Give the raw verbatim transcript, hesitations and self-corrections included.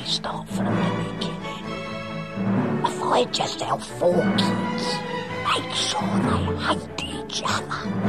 me start from the beginning. If I just help four kids, make sure they hate each other.